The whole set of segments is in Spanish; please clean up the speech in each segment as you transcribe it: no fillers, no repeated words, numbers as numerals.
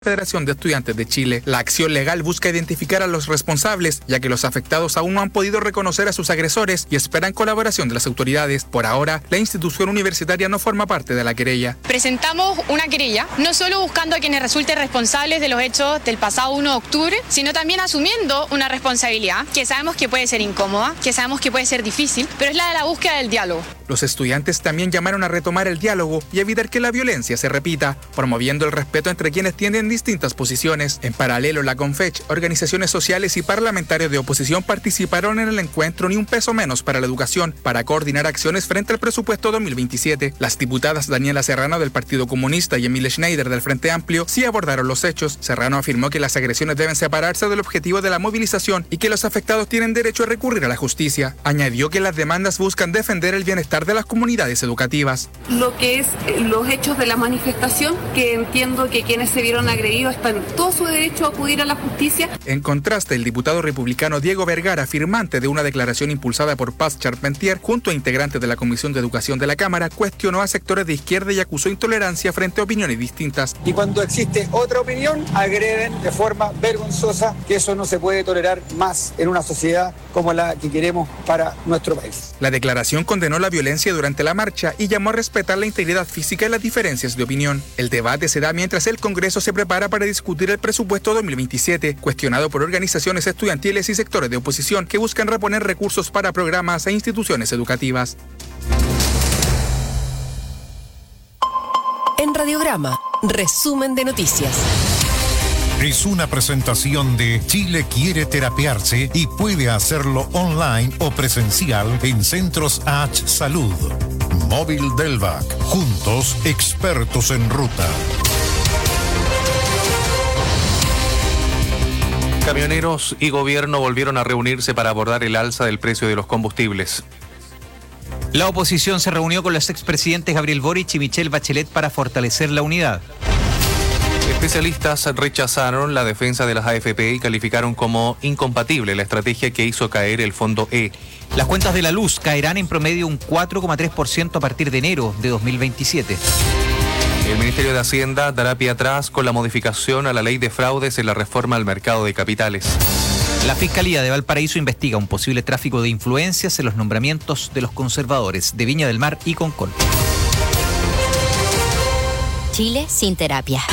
Federación de Estudiantes de Chile. La acción legal busca identificar a los responsables, ya que los afectados aún no han podido reconocer a sus agresores y esperan colaboración de las autoridades. Por ahora, la institución universitaria no forma parte de la querella. Presentamos una querella, no solo buscando a quienes resulten responsables de los hechos del pasado 1 de octubre, sino también asumiendo una responsabilidad que sabemos que puede ser incómoda, que sabemos que puede ser difícil, pero es la de la búsqueda del diálogo. Los estudiantes también llamaron a retomar el diálogo y evitar que la violencia se repita, promoviendo el respeto entre quienes tienen distintas posiciones. En paralelo, la CONFECH, organizaciones sociales y parlamentarios de oposición participaron en el encuentro Ni un peso menos para la educación para coordinar acciones frente al presupuesto 2027. Las diputadas Daniela Serrano del Partido Comunista y Emilia Schneider del Frente Amplio sí abordaron los hechos. Serrano afirmó que las agresiones deben separarse del objetivo de la movilización y que los afectados tienen derecho a recurrir a la justicia. Añadió que las demandas buscan defender el bienestar de las comunidades educativas. Lo que es los hechos de la manifestación, que entiendo que quienes se vieron agredidos están en todo su derecho a acudir a la justicia. En contraste, el diputado republicano Diego Vergara, firmante de una declaración impulsada por Paz Charpentier, junto a integrantes de la Comisión de Educación de la Cámara, cuestionó a sectores de izquierda y acusó intolerancia frente a opiniones distintas. Y cuando existe otra opinión, agreden de forma vergonzosa, que eso no se puede tolerar más en una sociedad como la que queremos para nuestro país. La declaración condenó la violencia durante la marcha y llamó a respetar la integridad física y las diferencias de opinión. El debate se da mientras el Congreso se prepara para discutir el presupuesto 2027, cuestionado por organizaciones estudiantiles y sectores de oposición que buscan reponer recursos para programas e instituciones educativas. En Radiograma, resumen de noticias. Es una presentación de Chile quiere terapiarse y puede hacerlo online o presencial en Centros H Salud. Móvil Delvac, juntos expertos en ruta. Camioneros y gobierno volvieron a reunirse para abordar el alza del precio de los combustibles. La oposición se reunió con los expresidentes Gabriel Boric y Michelle Bachelet para fortalecer la unidad. Especialistas rechazaron la defensa de las AFP y calificaron como incompatible la estrategia que hizo caer el Fondo E. Las cuentas de la luz caerán en promedio un 4,3% a partir de enero de 2027. El Ministerio de Hacienda dará pie atrás con la modificación a la ley de fraudes en la reforma al mercado de capitales. La Fiscalía de Valparaíso investiga un posible tráfico de influencias en los nombramientos de los conservadores de Viña del Mar y Concón. Chile sin terapia.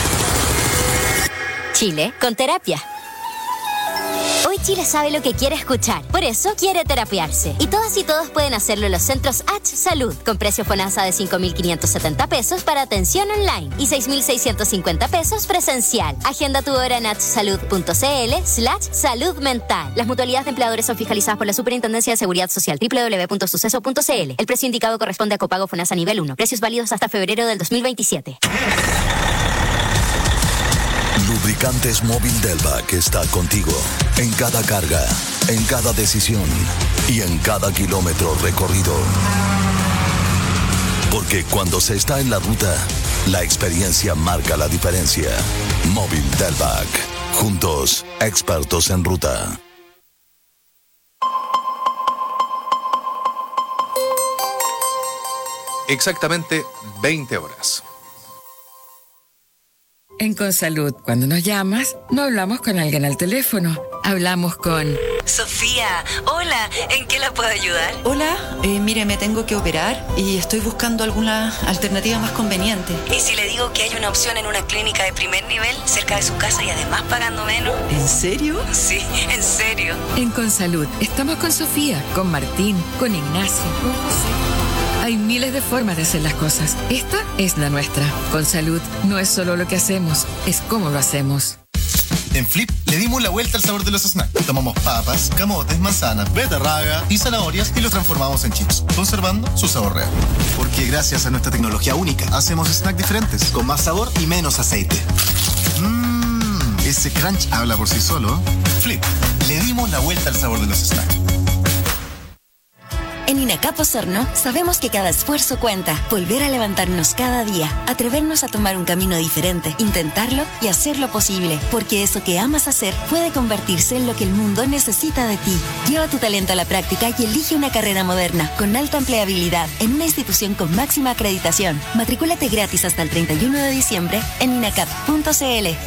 Chile con terapia. Hoy Chile sabe lo que quiere escuchar, por eso quiere terapiarse. Y todas y todos pueden hacerlo en los centros H Salud, con precio FONASA de 5.570 pesos para atención online y 6.650 pesos presencial. Agenda tu hora en hsalud.cl/salud mental. Las mutualidades de empleadores son fiscalizadas por la Superintendencia de Seguridad Social, www.suceso.cl. El precio indicado corresponde a copago FONASA nivel 1. Precios válidos hasta febrero del 2027. Lubricantes Móvil Delvac está contigo en cada carga, en cada decisión y en cada kilómetro recorrido. Porque cuando se está en la ruta, la experiencia marca la diferencia. Móvil Delvac. Juntos, expertos en ruta. Exactamente 20 horas. En Consalud, cuando nos llamas, no hablamos con alguien al teléfono. Hablamos con... Sofía, hola, ¿en qué la puedo ayudar? Hola, mire, me tengo que operar y estoy buscando alguna alternativa más conveniente. ¿Y si le digo que hay una opción en una clínica de primer nivel, cerca de su casa y además pagando menos? ¿En serio? Sí, en serio. En Consalud, estamos con Sofía, con Martín, con Ignacio, con José. Hay miles de formas de hacer las cosas. Esta es la nuestra. Consalud no es solo lo que hacemos, es cómo lo hacemos. En Flip le dimos la vuelta al sabor de los snacks. Tomamos papas, camotes, manzanas, beterraga y zanahorias y los transformamos en chips, conservando su sabor real. Porque gracias a nuestra tecnología única, hacemos snacks diferentes, con más sabor y menos aceite. Ese crunch habla por sí solo. Flip, le dimos la vuelta al sabor de los snacks. En INACAP Osorno sabemos que cada esfuerzo cuenta. Volver a levantarnos cada día, atrevernos a tomar un camino diferente, intentarlo y hacerlo posible, porque eso que amas hacer puede convertirse en lo que el mundo necesita de ti. Lleva tu talento a la práctica y elige una carrera moderna, con alta empleabilidad, en una institución con máxima acreditación. Matricúlate gratis hasta el 31 de diciembre en inacap.cl.